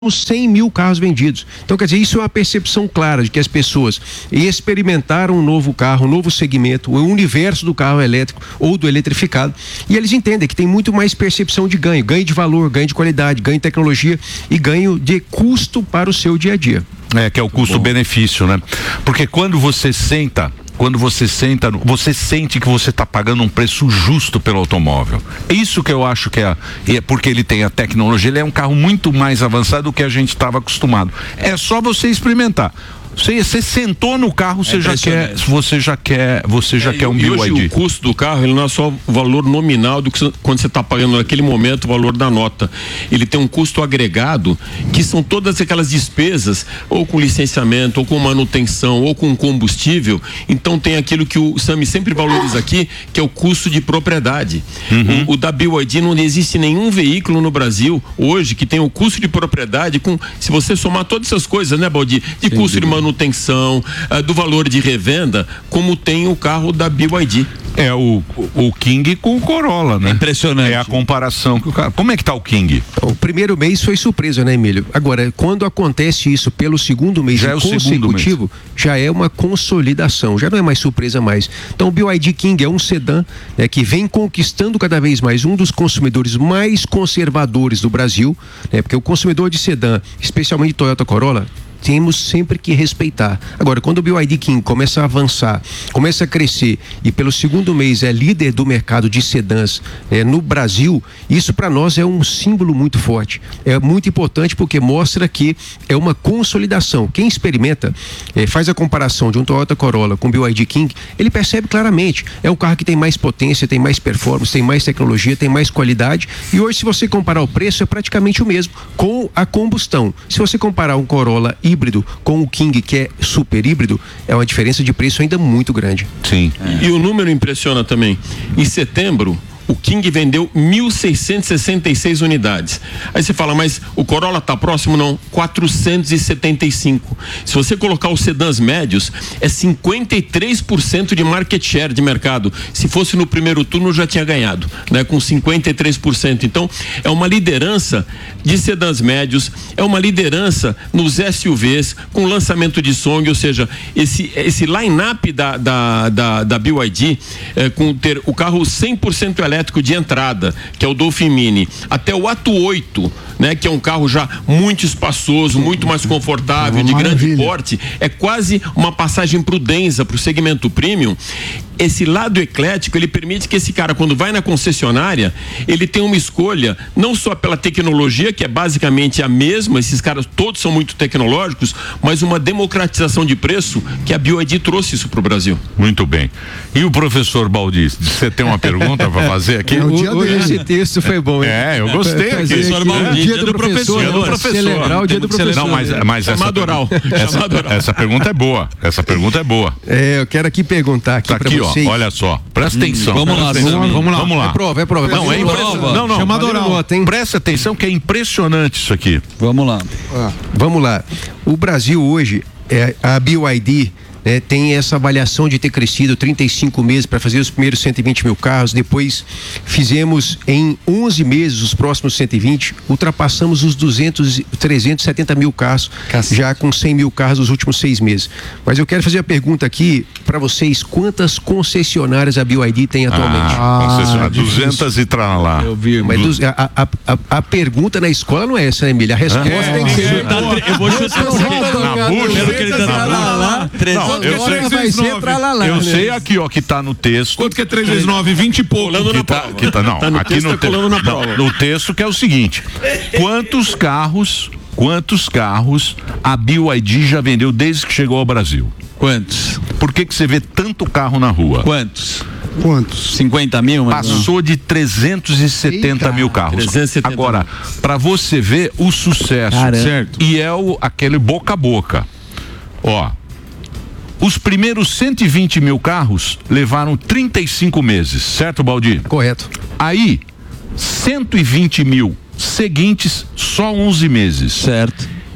100 mil carros vendidos. Então, quer dizer, isso é uma percepção clara de que as pessoas experimentaram um novo carro, um novo segmento, o universo do carro elétrico ou do eletrificado, e eles entendem que tem muito mais percepção de ganho de valor, ganho de qualidade, ganho de tecnologia e ganho de custo para o seu dia a dia. Que é o custo-benefício, né? Porque quando você senta, você sente que você está pagando um preço justo pelo automóvel. É isso que eu acho que é porque ele tem a tecnologia, ele é um carro muito mais avançado do que a gente estava acostumado. É só você experimentar. Você sentou no carro, você já quer um BYD. Hoje o custo do carro, ele não é só o valor nominal do que quando você está pagando naquele momento o valor da nota. Ele tem um custo agregado, que são todas aquelas despesas, ou com licenciamento, ou com manutenção, ou com combustível. Então tem aquilo que o Sami sempre valoriza aqui, que é o custo de propriedade. O da BYD, não existe nenhum veículo no Brasil hoje que tenha o custo de propriedade se você somar todas essas coisas, né, Baldi? De custo de manutenção, do valor de revenda, como tem o carro da BYD. É o King com o Corolla, né? Impressionante. É a comparação que o cara... Como é que tá o King? O primeiro mês foi surpresa, né, Emílio? Agora, quando acontece isso pelo segundo mês consecutivo, já é uma consolidação, já não é mais surpresa mais. Então o BYD King é um sedã, né, que vem conquistando cada vez mais um dos consumidores mais conservadores do Brasil, né? Porque o consumidor de sedã, especialmente Toyota Corolla, temos sempre que respeitar. Agora, quando o BYD King começa a avançar, começa a crescer e pelo segundo mês é líder do mercado de sedãs no Brasil, isso para nós é um símbolo muito forte. É muito importante porque mostra que é uma consolidação. Quem experimenta, faz a comparação de um Toyota Corolla com o BYD King, ele percebe claramente. É um carro que tem mais potência, tem mais performance, tem mais tecnologia, tem mais qualidade. E hoje, se você comparar o preço, é praticamente o mesmo com a combustão. Se você comparar um Corolla híbrido com o King, que é super híbrido, é uma diferença de preço ainda muito grande. Sim. E o número impressiona também. Em setembro, o King vendeu 1.666 unidades. Aí você fala, mas o Corolla está próximo? Não, 475. Se você colocar os sedãs médios, é 53% de market share de mercado. Se fosse no primeiro turno, já tinha ganhado, né? Com 53%. Então, é uma liderança de sedãs médios, é uma liderança nos SUVs, com lançamento de Song, ou seja, esse line-up da BYD, com ter o carro 100% elétrico de entrada, que é o Dolphin Mini, até o Atto 8, né, que é um carro já muito espaçoso, muito mais confortável, de grande porte, é quase uma passagem pro Denza, pro segmento premium. Esse lado eclético, ele permite que esse cara, quando vai na concessionária, ele tenha uma escolha, não só pela tecnologia, que é basicamente a mesma, esses caras todos são muito tecnológicos, mas uma democratização de preço, que a BYD trouxe isso pro Brasil. Muito bem. E o professor Baldi, você tem uma pergunta para fazer aqui? Esse texto foi bom, hein? Eu gostei aqui. Professor Baldi, dia do professor. Dia do professor. Celebrar o dia do professor. Não, mas essa pergunta é boa. Essa pergunta é boa. Eu quero aqui perguntar aqui para vocês. Olha só, presta atenção. Vamos lá. É prova. Não, é impressionante. Não. Chamada oral. Presta atenção que é impressionante isso aqui. Vamos lá. O Brasil hoje, a BYD, tem essa avaliação de ter crescido 35 meses para fazer os primeiros 120 mil carros, depois fizemos em 11 meses os próximos 120, ultrapassamos os 370 mil carros, já com 100 mil carros nos últimos 6 meses. Mas eu quero fazer a pergunta aqui para vocês: quantas concessionárias a BYD tem atualmente? Concessionárias, 200 e lá. Eu vi. Mas a pergunta na escola não é essa, né, Emília? A resposta tem que ser... Eu vou chutar na bucha. Eu sei aqui, ó, que tá no texto. Quanto que é 3 vezes 9? 20 e pouco. No texto que é o seguinte: quantos carros a BYD já vendeu desde que chegou ao Brasil? Quantos? Por que você vê tanto carro na rua? Quantos? 50 mil? Passou de 370 mil carros. 370 Agora, para você ver o sucesso, certo? E é aquele boca a boca. Ó, os primeiros 120 mil carros levaram 35 meses, certo, Baldi? Correto. Aí, 120 mil seguintes, só 11 meses. Certo.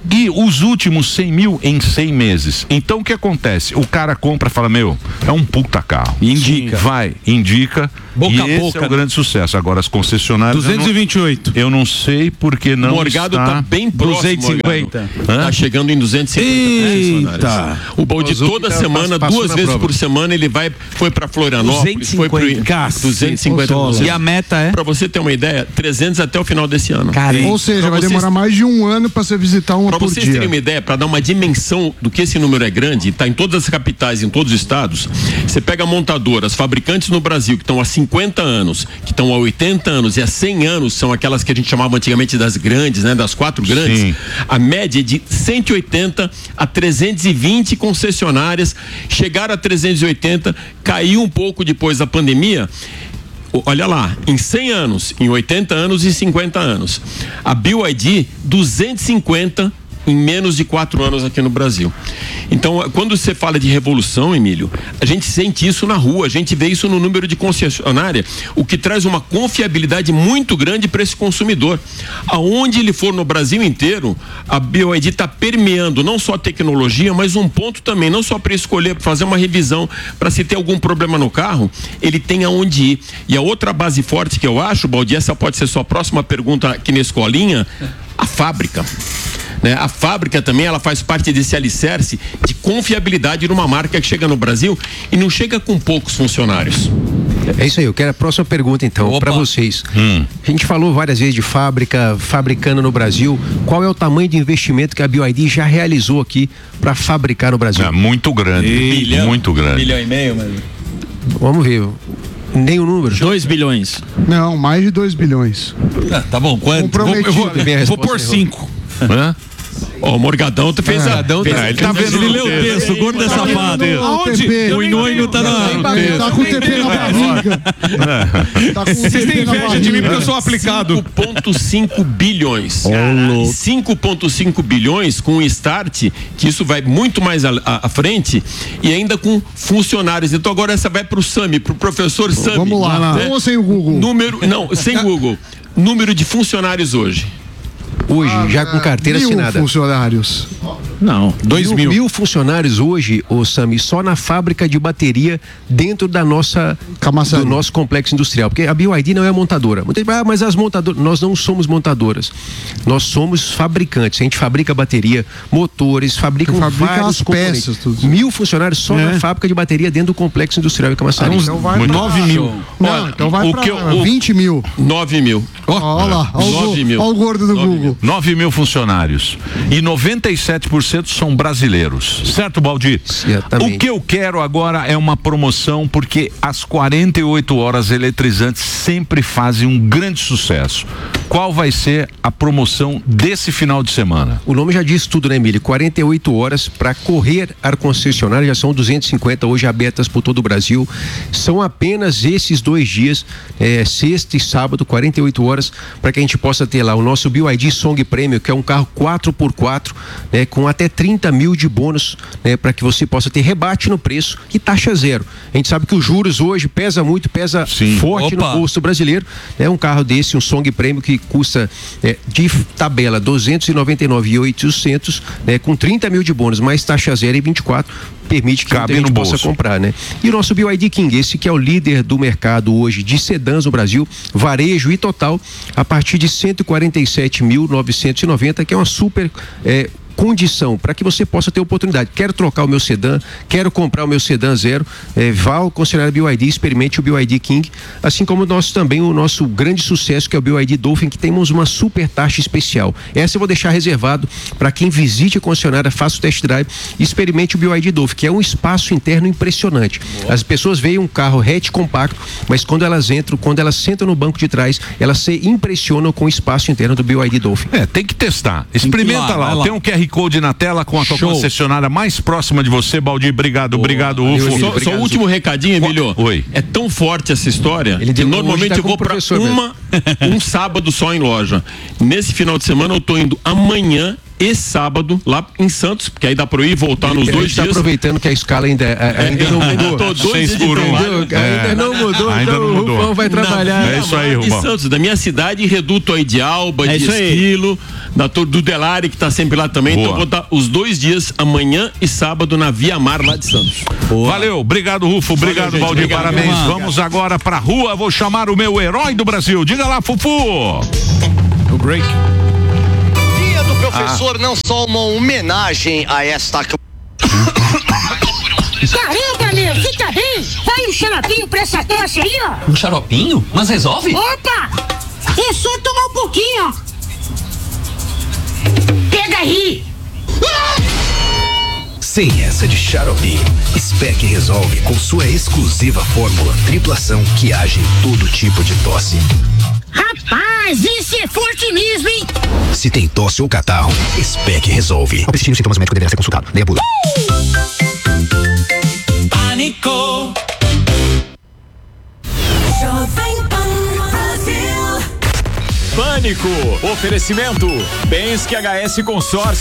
E os últimos 100 mil em 100 meses. Então o que acontece? O cara compra e fala, é um puta carro. Indica. Indica. Boca e a esse boca, é o grande sucesso. Agora as concessionárias... 228. Eu não sei porque não. O Morgado está bem próximo. 250. Está chegando em 250 concessionárias. O Baldi toda semana, 2 vezes por semana, ele foi para Florianópolis, 250. Foi para 250 dólares. E a meta é? Para você ter uma ideia, 300 até o final desse ano. Ou seja, vai demorar mais de um ano para você visitar uma por dia. Para vocês terem uma ideia, para dar uma dimensão do que esse número é grande, está em todas as capitais, em todos os estados. Você pega montadoras, fabricantes no Brasil que estão há 50 anos, que estão há 80 anos e há 100 anos, são aquelas que a gente chamava antigamente das grandes, né, das 4 grandes. Sim. A média é de 180 a 320 concessionárias, chegaram a 380, caiu um pouco depois da pandemia. Olha lá, em 100 anos, em 80 anos e 50 anos. A BYD, 250 em menos de 4 anos aqui no Brasil. Então, quando você fala de revolução, Emílio, a gente sente isso na rua, a gente vê isso no número de concessionária, o que traz uma confiabilidade muito grande para esse consumidor. Aonde ele for no Brasil inteiro, a BYD está permeando não só a tecnologia, mas um ponto também, não só para escolher, para fazer uma revisão, para se ter algum problema no carro, ele tem aonde ir. E a outra base forte que eu acho, Baldi, essa pode ser sua próxima pergunta aqui na escolinha, a fábrica. Né? A fábrica também, ela faz parte desse alicerce de confiabilidade numa marca que chega no Brasil e não chega com poucos funcionários. É isso aí, eu quero a próxima pergunta então para vocês. A gente falou várias vezes de fábrica, fabricando no Brasil. Qual é o tamanho de investimento que a BYD já realizou aqui para fabricar no Brasil? Muito grande, muito grande. 1,5 bilhão, mas... Vamos ver. Nem o número. 2 bilhões. Não, mais de 2 bilhões. Tá bom, quanto? Eu vou pôr 5. O Morgadão fez a... Ele tá vendo, ele leu o texto, o gordo é safado. Aonde? O Inoino tá Tá com o TP na barriga. Vocês têm inveja de mim porque eu sou aplicado. 5,5 bilhões. 5,5 bilhões com o start, que isso vai muito mais à frente, e ainda com funcionários. Então agora essa vai pro Sami, pro professor Sami. Vamos lá, ou sem o Google? Sem Google. Número de funcionários hoje. Hoje, já com carteira 1.000 assinada. funcionários. Não, 2 mil. 1.000 funcionários hoje, Sami, só na fábrica de bateria dentro da nossa do nosso complexo industrial. Porque a BYD não é montadora. Mas as montadoras, nós não somos montadoras. Nós somos fabricantes. A gente fabrica bateria, motores, fabrica vários componentes. Peças, tudo. 1.000 funcionários só na fábrica de bateria dentro do complexo industrial em Camaçari. Então vai 9 mil. Não, então vai para 20 mil. 9 mil. Olha lá, olha o gordo do Google. 9 mil funcionários. E 97% são brasileiros. Certo, Baldi? Certamente. O que eu quero agora é uma promoção, porque as 48 horas eletrizantes sempre fazem um grande sucesso. Qual vai ser a promoção desse final de semana? O nome já diz tudo, né, Emílio? 48 horas para correr à concessionária, já são 250 hoje abertas por todo o Brasil. São apenas esses 2 dias, sexta e sábado, 48 horas, para que a gente possa ter lá o nosso BYD Song Premium, que é um carro 4x4, né, com até 30 mil de bônus, né, para que você possa ter rebate no preço e taxa zero. A gente sabe que os juros hoje pesa muito, forte no bolso brasileiro. É um carro desse, um Song Premium que custa de tabela 299.800, né, com 30 mil de bônus, mais taxa zero e 24, permite que a gente possa comprar, né? E o nosso BYD King, esse que é o líder do mercado hoje de sedãs no Brasil, varejo e total, a partir de 147.990, que é uma super condição para que você possa ter oportunidade. Quero trocar o meu sedã, quero comprar o meu sedã zero, vá ao concessionário BYD, experimente o BYD King, assim como também o nosso grande sucesso, que é o BYD Dolphin, que temos uma super taxa especial. Essa eu vou deixar reservado para quem visite a concessionária, faça o test drive e experimente o BYD Dolphin, que é um espaço interno impressionante. Boa. As pessoas veem um carro hatch compacto, mas quando elas sentam no banco de trás, elas se impressionam com o espaço interno do BYD Dolphin. Tem que testar. Experimenta lá. Tem um QR Code na tela com a tua concessionária mais próxima de você, Baldi. Obrigado, UFO. Só o último recadinho, Emílio. Oi. É tão forte essa história que normalmente eu vou para um sábado só em loja. Nesse final de semana eu tô indo amanhã e sábado lá em Santos, porque aí dá para ir e voltar nos 2 dias. Aproveitando que a escala ainda não mudou. Ainda não mudou, ainda então não mudou. O Rufão vai trabalhar. É isso aí, Rufão. De Santos, da minha cidade, Reduto aí de Alba, de Esquilo, do Delari, que tá sempre lá também. Boa. Então vou dar os 2 dias, amanhã e sábado, na Via Mar lá de Santos. Boa. Valeu, obrigado, Rufo, obrigado, Valdir, parabéns. Vamos agora pra rua, vou chamar o meu herói do Brasil. Diga lá, Fufu. O break. Dia do professor não só uma homenagem a esta... Caramba, meu, você tá bem? Vai um xaropinho pra essa tosse aí, ó. Um xaropinho? Mas resolve? Opa! É só tomar um pouquinho, ó. Pega aí. Sem essa de xarope, Spec resolve com sua exclusiva fórmula triplação que age em todo tipo de tosse. Rapaz, esse é forte mesmo, hein? Se tem tosse ou catarro, Spec resolve. Ao persistir os sintomas, o médico deverá ser consultado. Leia a bula. Pânico. Pânico, oferecimento, Penske HS Consórcio.